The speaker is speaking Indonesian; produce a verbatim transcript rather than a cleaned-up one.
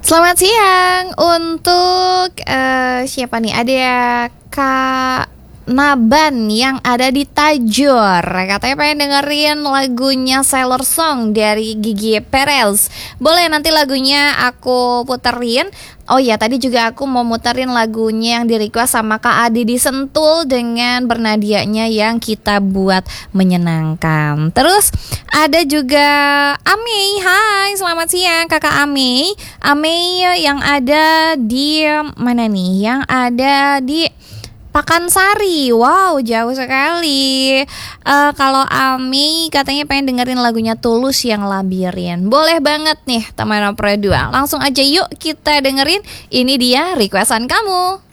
Selamat siang untuk eh, siapa nih? Ada Kak Naban yang ada di Tajur. Katanya pengen dengerin lagunya Sailor Song dari Gigi Perez. Boleh nanti lagunya aku puterin. Oh ya, tadi juga aku mau muterin lagunya yang di-request sama Kak Adi di Sentul dengan bernadianya yang kita buat menyenangkan. Terus ada juga Amei. Hai, selamat siang Kakak Amei. Amei yang ada di mana nih? Yang ada di Pakansari. Wow, jauh sekali. uh, Kalau Ami katanya pengen dengerin lagunya Tulus yang Labirin. Boleh banget nih teman Pro dua. Langsung aja yuk kita dengerin. Ini dia requestan kamu.